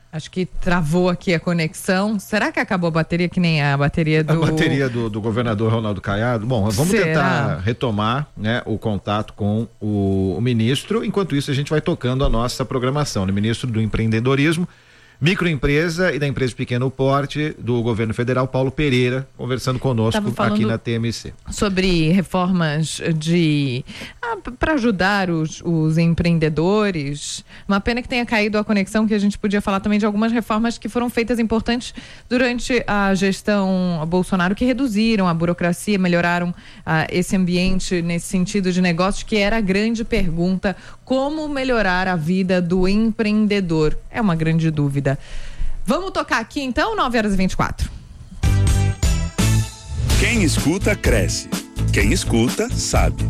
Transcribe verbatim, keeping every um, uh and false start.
Acho que travou aqui a conexão. Será que acabou a bateria, que nem a bateria do... A bateria do, do governador Ronaldo Caiado? Bom, vamos Será? tentar retomar, né, o contato com o, o ministro. Enquanto isso, a gente vai tocando a nossa programação, né? Ministro do Empreendedorismo, Microempresa e da Empresa de Pequeno Porte do governo federal, Paulo Pereira, conversando conosco aqui na T M C. Sobre reformas de ah, para ajudar os, os empreendedores. Uma pena que tenha caído a conexão, que a gente podia falar também de algumas reformas que foram feitas importantes durante a gestão Bolsonaro, que reduziram a burocracia, melhoraram ah, esse ambiente nesse sentido de negócios, que era a grande pergunta: como melhorar a vida do empreendedor? É uma grande dúvida. Vamos tocar aqui então, nove horas e vinte e quatro. Quem escuta, cresce. Quem escuta, sabe.